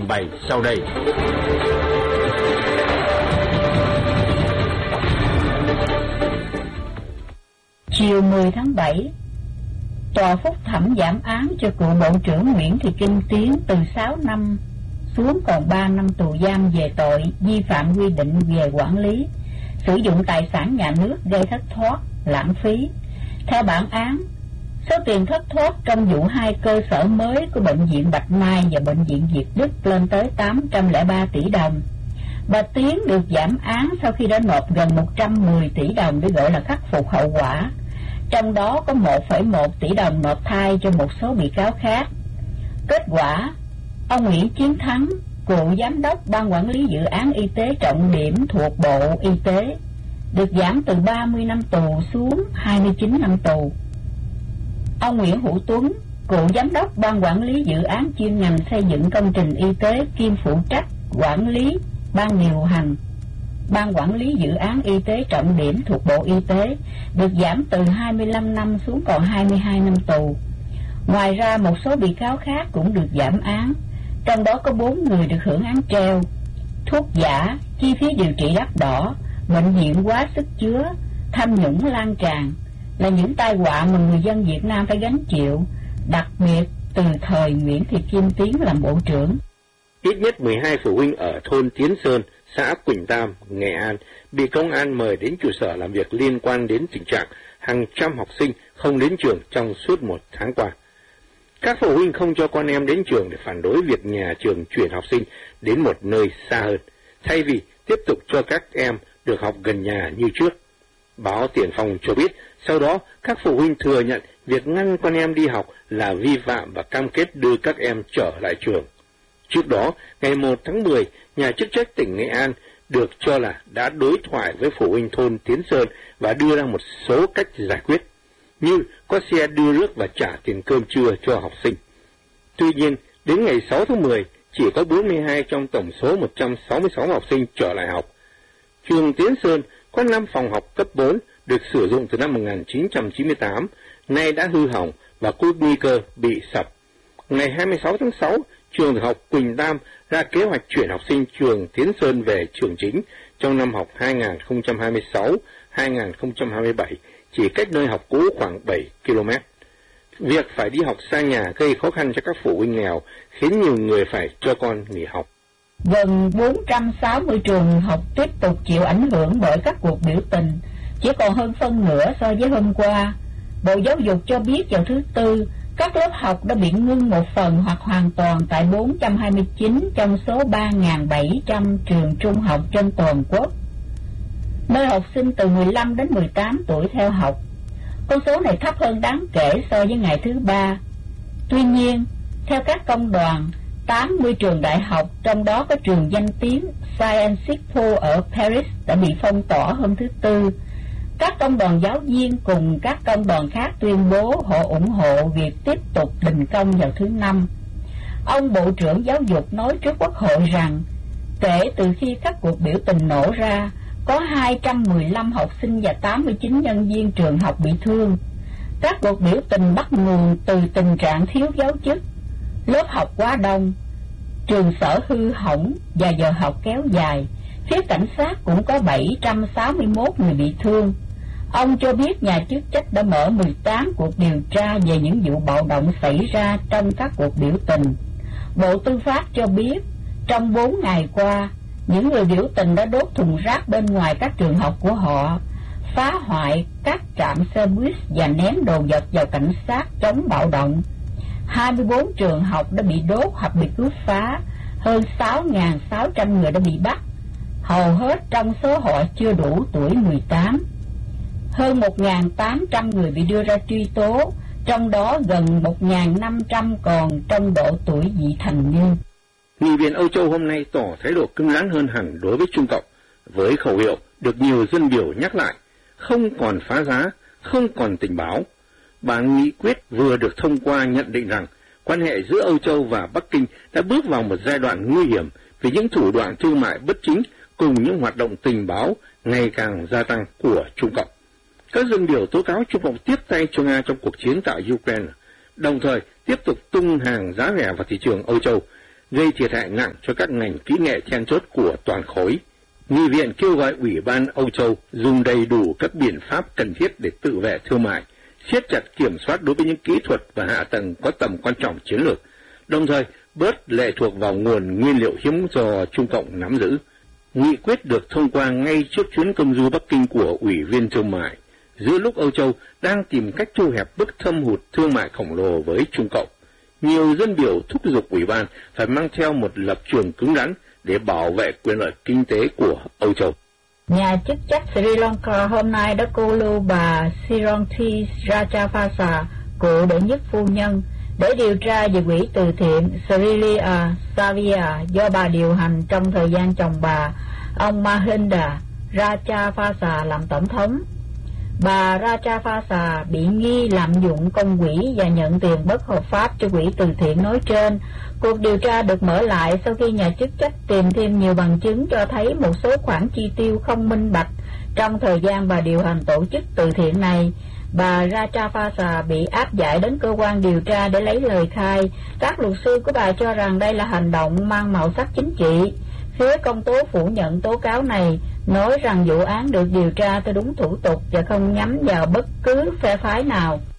trình bày sau đây. Chiều 10 tháng 7, Tòa phúc thẩm giảm án cho cựu Bộ trưởng Nguyễn Thị Kim Tiến từ 6 năm xuống còn 3 năm tù giam về tội vi phạm quy định về quản lý, sử dụng tài sản nhà nước gây thất thoát, lãng phí. Theo bản án, số tiền thất thoát trong vụ 2 cơ sở mới của Bệnh viện Bạch Mai và Bệnh viện Việt Đức lên tới 803 tỷ đồng. Bà Tiến được giảm án sau khi đã nộp gần 110 tỷ đồng để gọi là khắc phục hậu quả. Trong đó có 1,1 tỷ đồng nộp thay cho một số bị cáo khác. Kết quả, ông Nguyễn Chiến Thắng, cựu giám đốc ban quản lý dự án y tế trọng điểm thuộc Bộ Y tế, được giảm từ 30 năm tù xuống 29 năm tù. Ông Nguyễn Hữu Tuấn, cựu giám đốc ban quản lý dự án chuyên ngành xây dựng công trình y tế kiêm phụ trách quản lý ban điều hành ban quản lý dự án y tế trọng điểm thuộc Bộ Y tế, được giảm từ 25 năm xuống còn 22 năm tù. Ngoài ra, một số bị cáo khác cũng được giảm án, trong đó có 4 người được hưởng án treo. Thuốc giả, chi phí điều trị đắt đỏ, bệnh viện quá sức chứa, tham nhũng lan tràn là những tai họa mà người dân Việt Nam phải gánh chịu, đặc biệt từ thời Nguyễn Thị Kim Tiến làm bộ trưởng. Ít nhất 12 phụ huynh ở thôn Tiến Sơn, xã Quỳnh Tam, Nghệ An bị công an mời đến trụ sở làm việc liên quan đến tình trạng hàng trăm học sinh không đến trường trong suốt 1 tháng qua. Các phụ huynh không cho con em đến trường để phản đối việc nhà trường chuyển học sinh đến một nơi xa hơn, thay vì tiếp tục cho các em được học gần nhà như trước. Báo Tiền Phong cho biết, sau đó các phụ huynh thừa nhận việc ngăn con em đi học là vi phạm và cam kết đưa các em trở lại trường. Trước đó, ngày 1 tháng 10, nhà chức trách tỉnh Nghệ An được cho là đã đối thoại với phụ huynh thôn Tiến Sơn và đưa ra một số cách giải quyết, như có xe đưa nước và trả tiền cơm trưa cho học sinh. Tuy nhiên, đến ngày 6 tháng 10, chỉ có 42 trong tổng số 166 học sinh trở lại học. Trường Tiến Sơn có 5 phòng học cấp 4 được sử dụng từ năm 1998, nay đã hư hỏng và có nguy cơ bị sập. Ngày 26 tháng 6, trường học Quỳnh Tam ra kế hoạch chuyển học sinh trường Tiến Sơn về trường chính trong năm học 2026-2027, chỉ cách nơi học cũ khoảng 7 km. Việc phải đi học xa nhà gây khó khăn cho các phụ huynh nghèo, khiến nhiều người phải cho con nghỉ học. Gần 460 trường học tiếp tục chịu ảnh hưởng bởi các cuộc biểu tình, chỉ còn hơn phân nửa so với hôm qua. Bộ Giáo dục cho biết vào thứ Tư, các lớp học đã bị ngưng một phần hoặc hoàn toàn tại 429 trong số 3.700 trường trung học trên toàn quốc, nơi học sinh từ 15 đến 18 tuổi theo học. Con số này thấp hơn đáng kể so với ngày thứ Ba. Tuy nhiên, theo các công đoàn, 80 trường đại học, trong đó có trường danh tiếng Sciences Po ở Paris, đã bị phong tỏa hôm thứ Tư. Các công đoàn giáo viên cùng các công đoàn khác tuyên bố họ ủng hộ việc tiếp tục đình công vào thứ Năm. Ông Bộ trưởng Giáo dục nói trước Quốc hội rằng, kể từ khi các cuộc biểu tình nổ ra, có 215 học sinh và 89 nhân viên trường học bị thương. Các cuộc biểu tình bắt nguồn từ tình trạng thiếu giáo chức, lớp học quá đông, trường sở hư hỏng và giờ học kéo dài. Phía cảnh sát cũng có 761 người bị thương. Ông cho biết nhà chức trách đã mở 18 cuộc điều tra về những vụ bạo động xảy ra trong các cuộc biểu tình. Bộ Tư pháp cho biết, trong 4 ngày qua, những người biểu tình đã đốt thùng rác bên ngoài các trường học của họ, phá hoại các trạm xe buýt và ném đồ vật vào cảnh sát chống bạo động. 24 trường học đã bị đốt hoặc bị cướp phá, hơn 6.600 người đã bị bắt, hầu hết trong số họ chưa đủ tuổi 18. Hơn 1.800 người bị đưa ra truy tố, trong đó gần 1.500 còn trong độ tuổi vị thành niên. Nghị viện Âu Châu hôm nay tỏ thái độ cứng rắn hơn hẳn đối với Trung Cộng, với khẩu hiệu được nhiều dân biểu nhắc lại, không còn phá giá, không còn tình báo. Bản nghị quyết vừa được thông qua nhận định rằng quan hệ giữa Âu Châu và Bắc Kinh đã bước vào một giai đoạn nguy hiểm vì những thủ đoạn thương mại bất chính cùng những hoạt động tình báo ngày càng gia tăng của Trung Cộng. Các dân biểu tố cáo Trung Cộng tiếp tay cho Nga trong cuộc chiến tại Ukraine, đồng thời tiếp tục tung hàng giá rẻ vào thị trường Âu Châu. gây thiệt hại nặng cho các ngành kỹ nghệ then chốt của toàn khối. Nghị viện kêu gọi Ủy ban Âu Châu dùng đầy đủ các biện pháp cần thiết để tự vệ thương mại, siết chặt kiểm soát đối với những kỹ thuật và hạ tầng có tầm quan trọng chiến lược, đồng thời bớt lệ thuộc vào nguồn nguyên liệu hiếm do Trung Cộng nắm giữ. Nghị quyết được thông qua ngay trước chuyến công du Bắc Kinh của Ủy viên thương mại, giữa lúc Âu Châu đang tìm cách thu hẹp bức thâm hụt thương mại khổng lồ với Trung Cộng. Nhiều dân biểu thúc giục Ủy ban phải mang theo một lập trường cứng rắn để bảo vệ quyền lợi kinh tế của Âu Châu. Nhà chức trách Sri Lanka hôm nay đã cô lưu bà Sriranthi Rajapaksa, cựu đệ nhất phu nhân, để điều tra về quỹ từ thiện Srilia Savia do bà điều hành trong thời gian chồng bà, ông Mahinda Rajapaksa làm tổng thống. Bà Rajapaksa bị nghi lạm dụng công quỹ và nhận tiền bất hợp pháp cho quỹ từ thiện nói trên. Cuộc điều tra được mở lại sau khi nhà chức trách tìm thêm nhiều bằng chứng cho thấy một số khoản chi tiêu không minh bạch trong thời gian bà điều hành tổ chức từ thiện này. Bà Rajapaksa bị áp giải đến cơ quan điều tra để lấy lời khai. Các luật sư của bà cho rằng đây là hành động mang màu sắc chính trị. Phía công tố phủ nhận tố cáo này, nói rằng vụ án được điều tra theo đúng thủ tục và không nhắm vào bất cứ phe phái nào.